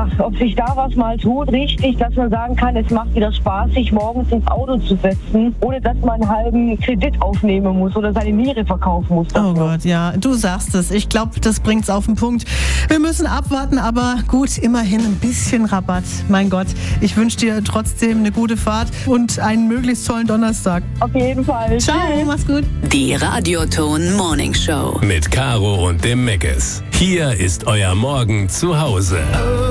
ob sich da was mal tut, richtig, dass man sagen kann, es macht wieder Spaß, sich morgens ins Auto zu setzen, ohne dass man einen halben Kredit aufnehmen muss oder seine Niere verkaufen muss. Oh Gott, ja, du sagst es. Ich glaube, das bringt's auf den Punkt. Wir müssen abwarten, aber gut, immerhin ein bisschen Rabatt. Mein Gott, ich wünsche dir trotzdem eine gute Fahrt und einen möglichst tollen Donnerstag. Auf jeden Fall. Ciao, Tschüss. mach's gut. Die Radioton Morning Show. Mit Caro und dem Meckes. Hier ist euer Morgen zu Hause.